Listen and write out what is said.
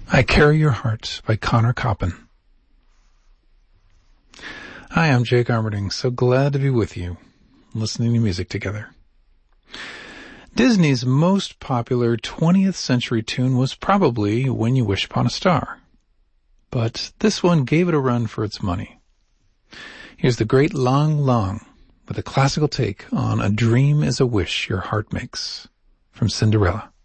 I Carry Your Heart by Connor Coppin. Hi, I'm Jake Armerding. So glad to be with you, listening to music together. Disney's most popular 20th century tune was probably When You Wish Upon a Star. But this one gave it a run for its money. Here's the great Lang Lang with a classical take on A Dream is a Wish Your Heart Makes from Cinderella.